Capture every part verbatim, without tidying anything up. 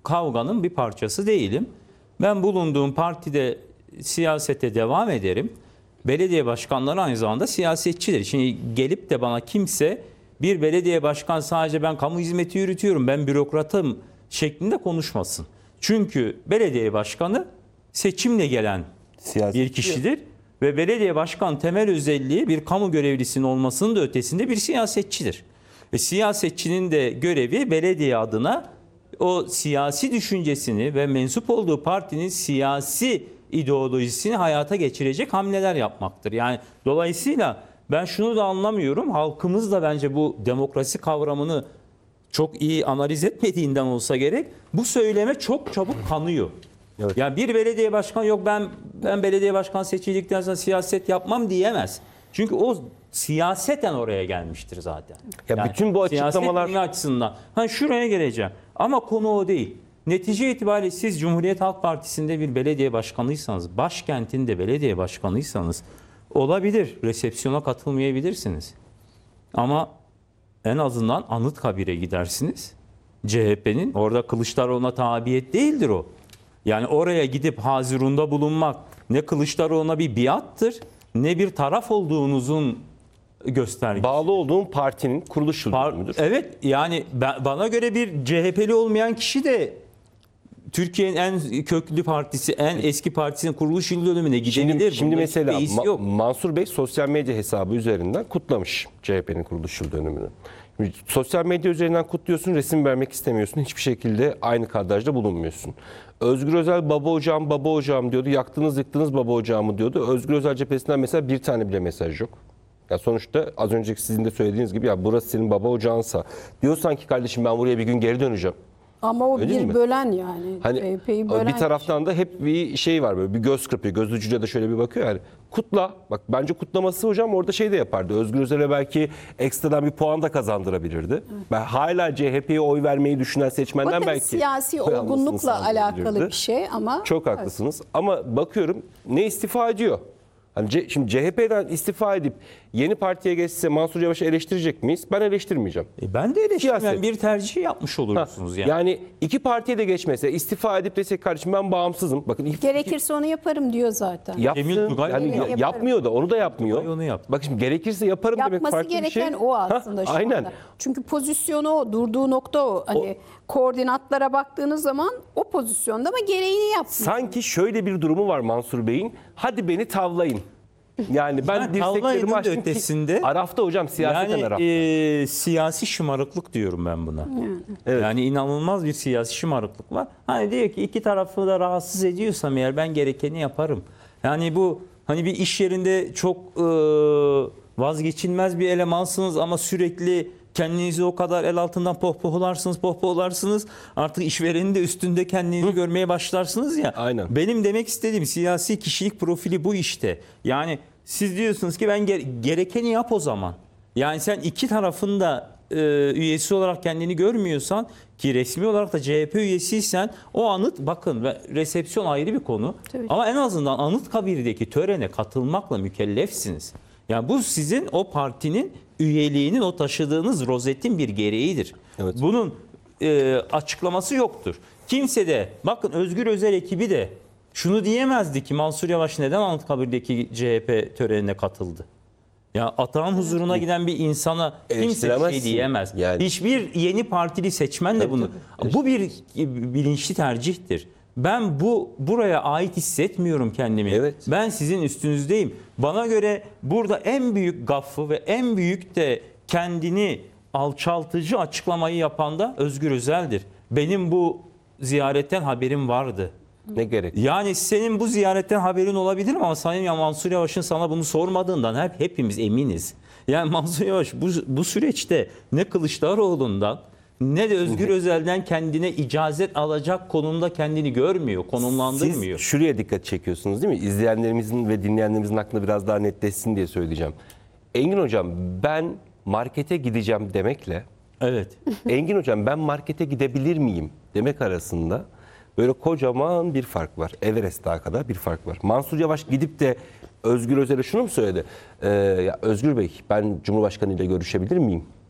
kavganın bir parçası değilim. Ben bulunduğum partide siyasete devam ederim. Belediye başkanları aynı zamanda siyasetçidir. Şimdi gelip de bana kimse bir belediye başkan sadece ben kamu hizmeti yürütüyorum, ben bürokratım şeklinde konuşmasın. Çünkü belediye başkanı seçimle gelen Siyasetçi. bir kişidir. Ve belediye başkan temel özelliği bir kamu görevlisinin olmasının da ötesinde bir siyasetçidir. Ve siyasetçinin de görevi belediye adına o siyasi düşüncesini ve mensup olduğu partinin siyasi ideolojisini hayata geçirecek hamleler yapmaktır. Yani dolayısıyla ben şunu da anlamıyorum. Halkımız da bence bu demokrasi kavramını çok iyi analiz etmediğinden olsa gerek bu söyleme çok çabuk kanıyor. Evet. Yani bir belediye başkanı yok ben ben belediye başkanı seçildikten sonra siyaset yapmam diyemez. Çünkü o siyaseten oraya gelmiştir zaten. Ya Yani bütün bu açıklamalar siyaset açısından. Ha şuraya geleceğim. Ama konu o değil. Netice itibariyle siz Cumhuriyet Halk Partisi'nde bir belediye başkanıysanız, başkentinde belediye başkanıysanız olabilir. Resepsiyona katılmayabilirsiniz. Ama en azından Anıtkabir'e gidersiniz. C H P'nin orada Kılıçdaroğlu'na tabiyet değildir o. Yani oraya gidip hazirunda bulunmak ne Kılıçdaroğlu'na bir biattır ne bir taraf olduğunuzun göstergesi. bağlı olduğum partinin kuruluş yıl Par- dönümüdür. Evet yani ben, bana göre bir C H P'li olmayan kişi de Türkiye'nin en köklü partisi, en eski partisinin kuruluş yıl dönümüne gidebilir. Şimdi, şimdi Bunda mesela hiçbir beis Ma- yok. Mansur Bey sosyal medya hesabı üzerinden kutlamış C H P'nin kuruluş yıl dönümünü. Şimdi sosyal medya üzerinden kutluyorsun, resim vermek istemiyorsun. Hiçbir şekilde aynı kadrajda bulunmuyorsun. Özgür Özel baba ocağım baba ocağım diyordu. Yaktınız yıktınız baba ocağımı diyordu. Özgür Özel cephesinden mesela bir tane bile mesaj yok. Ya sonuçta az önceki sizin de söylediğiniz gibi ya burası senin baba ocağınsa diyorsan ki kardeşim ben buraya bir gün geri döneceğim. Ama o Öyle değil bir mi? bölen yani. Hani C H P'yi bölen bir taraftan da hep bir şey var böyle bir göz kırpıyor. Göz ucuyla da şöyle bir bakıyor yani. Kutla. Bak bence kutlaması hocam orada şey de yapardı. Özgür Özel'e belki ekstradan bir puan da kazandırabilirdi. Ben hala C H P'ye oy vermeyi düşünen seçmenden Bakın belki siyasi oy almasını olgunlukla alakalı sağlayabilirdi. bir şey ama Çok haklısınız. Ama bakıyorum ne istifa ediyor? Hani C- şimdi C H P'den istifa edip yeni partiye geçse Mansur Yavaş'ı eleştirecek miyiz? Ben eleştirmeyeceğim. E ben de eleştirmem. Siyaset. Bir tercih yapmış olursunuz yani. Yani iki partiye de geçmese istifa edip desek kardeşim ben bağımsızım. Bakın ilk gerekirse onu yaparım diyor zaten. yapsın. Cemil Tugay Yani yaparım. ya- yapmıyor da onu da yapmıyor. Tugay onu yaptı. Bak şimdi gerekirse yaparım demek Yapması farklı bir gereken şey. o aslında Hah, şu aynen. anda. Çünkü pozisyonu o, durduğu nokta o. Hani koordinatlara baktığınız zaman o pozisyonda ama gereğini yapmıyor. Sanki şöyle bir durumu var Mansur Bey'in. Hadi beni tavlayın. Yani ben Yani dirseklerimi tavlayının da açtım ki ötesinde- Araf'ta hocam siyaseten Yani Araf'ta. e, siyasi şımarıklık diyorum ben buna. Evet. Yani inanılmaz bir siyasi şımarıklık var. Hani diyor ki iki tarafı da rahatsız ediyorsam eğer ben gerekeni yaparım. Yani bu hani bir iş yerinde çok e, vazgeçilmez bir elemansınız ama sürekli kendinizi o kadar el altından pohpohlarsınız, pohpohlarsınız. Artık işverenin de üstünde kendinizi görmeye başlarsınız ya. Aynen. Benim demek istediğim siyasi kişilik profili bu işte. Yani siz diyorsunuz ki ben ge- gerekeni yap o zaman. Yani sen iki tarafın da e, üyesi olarak kendini görmüyorsan ki resmi olarak da C H P üyesiysen o anıt bakın ve resepsiyon ayrı bir konu. Tabii. Ama en azından Anıtkabir'deki törene katılmakla mükellefsiniz. Yani bu sizin o partinin üyeliğinin o taşıdığınız rozetin bir gereğidir. Evet. Bunun e, açıklaması yoktur. Kimse de bakın Özgür Özel ekibi de şunu diyemezdi ki Mansur Yavaş neden Anıtkabir'deki C H P törenine katıldı? Ya atağın huzuruna giden bir insana kimse bir şey Eleştiremezsin. diyemez. Yani. Hiçbir yeni partili seçmen de bunu. Bu bir bilinçli tercihtir. Ben bu buraya ait hissetmiyorum kendimi. Evet. Ben sizin üstünüzdeyim. Bana göre burada en büyük gaffı ve en büyük de kendini alçaltıcı açıklamayı yapan da Özgür Özel'dir. Benim bu ziyaretten haberim vardı. Ne gerek? Yani senin bu ziyaretten haberin olabilir mi? Ama Sayın Mansur Yavaş'ın sana bunu sormadığından hep hepimiz eminiz. Yani Mansur Yavaş bu, bu süreçte ne Kılıçdaroğlu'ndan ne de Özgür Özel'den kendine icazet alacak konumda kendini görmüyor, konumlandırmıyor. Siz şuraya dikkat çekiyorsunuz değil mi? İzleyenlerimizin ve dinleyenlerimizin aklında biraz daha netleşsin diye söyleyeceğim. Engin Hocam ben markete gideceğim demekle Evet. Engin Hocam ben markete gidebilir miyim demek arasında böyle kocaman bir fark var. Everest Dağı kadar bir fark var. Mansur Yavaş gidip de Özgür Özel'e şunu mu söyledi? Ee, ya Özgür Bey ben Cumhurbaşkanı ile görüşebilir miyim?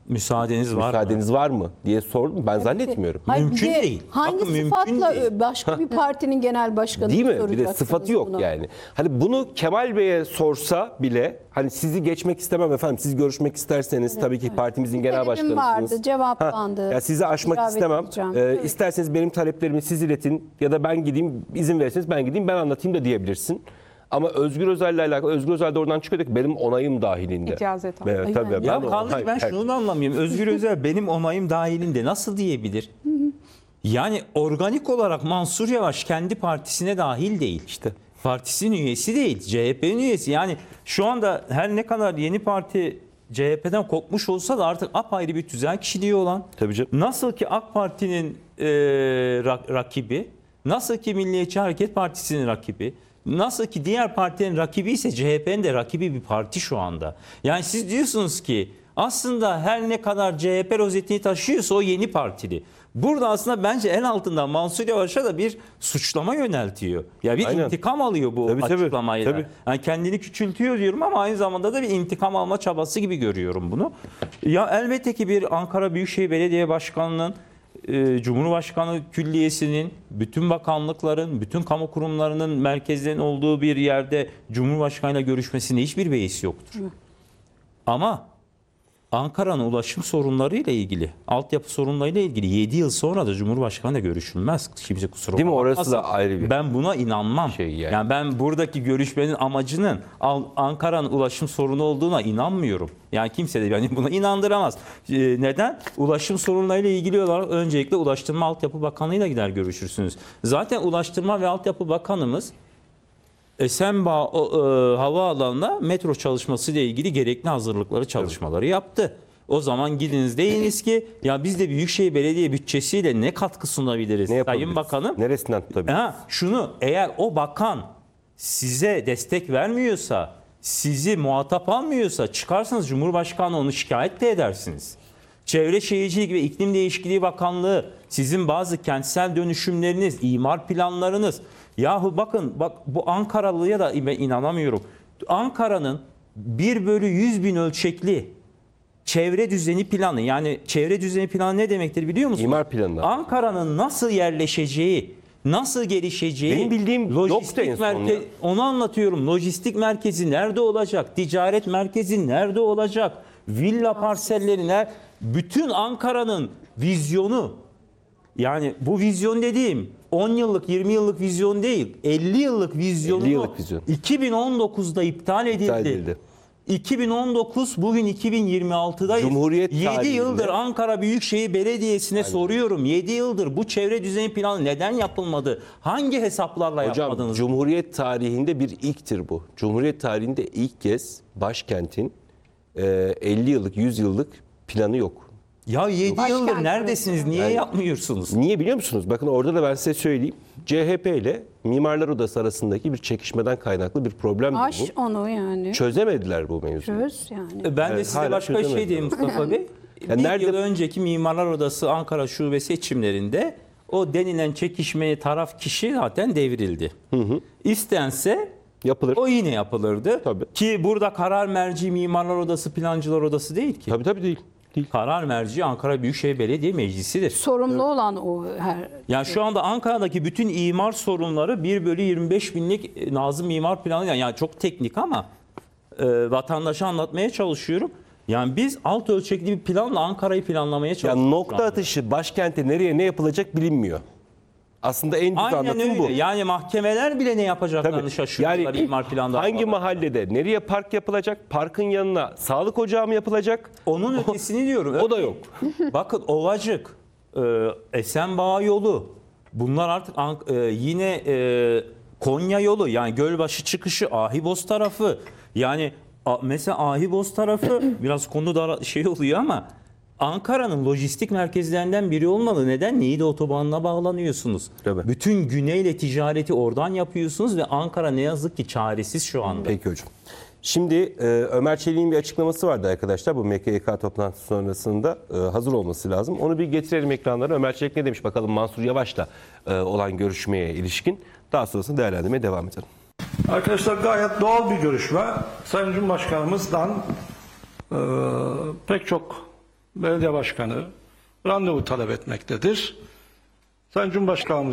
Müsaadeniz var mı? Müsaadeniz var mı diye sordum. Ben zannetmiyorum. Hayır, bir Mümkün de değil. Hangi Bakın, mümkün sıfatla değil. başka bir partinin genel başkanı Değil mi? Bir de soracaksınız sıfatı yok bunu? yani. Hani bunu Kemal Bey'e sorsa bile hani sizi geçmek istemem efendim. Siz görüşmek isterseniz tabii ki partimizin genel Talebim başkanısınız. vardı, cevaplandı. Ha, ya sizi aşmak İcabet istemem. edeceğim. Ee, Evet. İsterseniz benim taleplerimi siz iletin ya da ben gideyim, izin verirseniz ben gideyim, ben anlatayım da diyebilirsin. Ama Özgür Özel'le alakalı, Özgür Özel de oradan çıkıyor ki benim onayım dahilinde. İcazet aldı. Evet, tabii, Yani. Ya ben- kaldı ki ben Hayır, şunu da anlamıyorum. Özgür Özel benim onayım dahilinde nasıl diyebilir? Yani organik olarak Mansur Yavaş kendi partisine dahil değil. İşte. Partisinin üyesi değil. C H P'nin üyesi. Yani şu anda her ne kadar yeni parti C H P'den kopmuş olsa da artık apayrı bir tüzel kişiliği olan. Tabii canım. Nasıl ki AK Parti'nin e, ra- rakibi, nasıl ki Milliyetçi Hareket Partisi'nin rakibi, nasıl ki diğer partilerin rakibi ise C H P'nin de rakibi bir parti şu anda. Yani siz diyorsunuz ki aslında her ne kadar C H P rozetini taşıyorsa o yeni partili. Burada aslında bence en altından Mansur Yavaş'a da bir suçlama yöneltiyor. Ya bir Aynen. intikam alıyor bu Tabii, tabii, açıklamayla. tabii. Yani kendini küçültüyor diyorum ama aynı zamanda da bir intikam alma çabası gibi görüyorum bunu. Ya elbette ki bir Ankara Büyükşehir Belediye Başkanı'nın, e, Cumhurbaşkanı Külliyesi'nin, bütün bakanlıkların, bütün kamu kurumlarının merkezlerin olduğu bir yerde Cumhurbaşkanı'yla görüşmesine hiçbir beis yoktur. Ama Ankara'nın ulaşım sorunlarıyla ilgili, altyapı sorunlarıyla ilgili yedi yıl sonra da Cumhurbaşkanı'yla görüşülmez. Kimse kusura Değil mi? bakmasın. Orası da ayrı bir Ben buna inanmam. şey yani. yani ben buradaki görüşmenin amacının Al- Ankara'nın ulaşım sorunu olduğuna inanmıyorum. Yani kimse de beni buna inandıramaz. Ee, neden? Ulaşım sorunlarıyla ilgili olarak öncelikle Ulaştırma Altyapı Bakanı'yla gider görüşürsünüz. Zaten Ulaştırma ve Altyapı Bakanımız Esenboğa o, e, havaalanına metro çalışması ile ilgili gerekli hazırlıkları, çalışmaları yaptı. O zaman gidiniz deyiniz ki ya biz de Büyükşehir Belediye bütçesiyle ne katkı sunabiliriz Ne Sayın yapabiliriz? Bakanım? Neresinden tutabiliriz? Ha, şunu eğer o bakan size destek vermiyorsa, sizi muhatap almıyorsa çıkarsanız Cumhurbaşkanı onu şikayet de edersiniz. Çevre Şehircilik ve İklim Değişikliği Bakanlığı sizin bazı kentsel dönüşümleriniz, imar planlarınız. Yahu bakın bak bu Ankaralı'ya da ben inanamıyorum. Ankara'nın bir bölü yüz bin ölçekli çevre düzeni planı, yani çevre düzeni planı ne demektir biliyor musunuz? İmar planı. Ankara'nın nasıl yerleşeceği, nasıl gelişeceği, Benim bildiğim yoktu en lojistik son merkez, ya. onu anlatıyorum. Lojistik merkezi nerede olacak? Ticaret merkezi nerede olacak? Villa parselleri nerede? Bütün Ankara'nın vizyonu, yani bu vizyon dediğim on yıllık, yirmi yıllık vizyon değil, elli yıllık vizyonu elli yıllık vizyon. iki bin on dokuzda iptal edildi. İptal edildi. iki bin on dokuz, bugün iki bin yirmi altıdayız. Cumhuriyet yedi tarihinde- yıldır Ankara Büyükşehir Belediyesi'ne soruyorum. yedi yıldır bu çevre düzeni planı neden yapılmadı? Hangi hesaplarla Hocam yapmadınız? Cumhuriyet tarihinde bir ilktir bu. Cumhuriyet tarihinde ilk kez başkentin e, elli yıllık, yüz yıllık planı yok. Ya yedi Başkent yıldır neredesiniz? Niye Yani- yapmıyorsunuz? Niye biliyor musunuz? Bakın orada da ben size söyleyeyim. C H P ile Mimarlar Odası arasındaki bir çekişmeden kaynaklı bir problem Aş bu. onu yani. Çözemediler bu mevzuyu. Çöz yani. Ben de Evet, size hala başka bir şey çözemedim. diyeyim Mustafa Bey. Ya bir nerede- yıl önceki Mimarlar Odası Ankara Şube seçimlerinde o denilen çekişmeye taraf kişi zaten devrildi. İstense Yapılır. o yine yapılırdı. Tabii. Ki burada karar merci Mimarlar Odası, Plancılar Odası değil ki. Tabii tabii değil. değil. Karar merci Ankara Büyükşehir Belediye Meclisi'dir. Sorumlu olan o her. Yani şu anda Ankara'daki bütün imar sorunları bir bölü yirmi beş binlik Nazım Mimar Planı, yani çok teknik ama e, vatandaşa anlatmaya çalışıyorum. Yani biz alt ölçekli bir planla Ankara'yı planlamaya çalışıyoruz. Yani şu nokta anda. atışı başkente nereye ne yapılacak bilinmiyor. Aslında en düz Aynen anlatım öyle. bu. Yani mahkemeler bile ne yapacaklarını Tabii. şaşırıyorlar Yani imar planları. hangi mahallede nereye park yapılacak? Parkın yanına sağlık ocağı mı yapılacak? Onun ötesini diyorum. O da yok. Bakın Ovacık, e, Esenboğa yolu, bunlar artık Ank- e, yine e, Konya yolu, yani Gölbaşı çıkışı, Ahibos tarafı. Yani a- mesela Ahibos tarafı biraz konu da şey oluyor ama Ankara'nın lojistik merkezlerinden biri olmalı. Neden? Niğde otobanına bağlanıyorsunuz. Tabii. Bütün güneyle ticareti oradan yapıyorsunuz ve Ankara ne yazık ki çaresiz şu anda. Peki hocam. Şimdi e, Ömer Çelik'in bir açıklaması vardı arkadaşlar. Bu M K Y K toplantısı sonrasında e, hazır olması lazım. Onu bir getirelim ekranlara. Ömer Çelik ne demiş bakalım Mansur Yavaş'la e, olan görüşmeye ilişkin. Daha sonrasında değerlendirmeye devam edelim. Arkadaşlar gayet doğal bir görüşme. Sayın Cumhurbaşkanımızdan e, pek çok belediye başkanı randevu talep etmektedir. Sayın Cumhurbaşkanımız